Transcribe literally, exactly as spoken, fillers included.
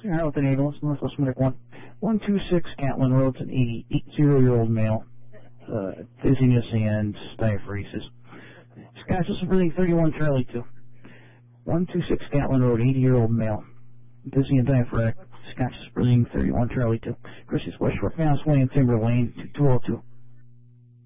Hamilton Ambulance, Northwest Medic one. one two six Gatlin Road, an eighty-year-old male. Uh, dizziness and diaphoresis. Scotch is breathing thirty-one, Charlie two. one two six Gatlin Road, eighty-year-old male. Dizzy and diaphoretic. Scotch is breathing thirty-one, Charlie two. Chris is West Shore, Mass Way and Timber Lane, two two oh two.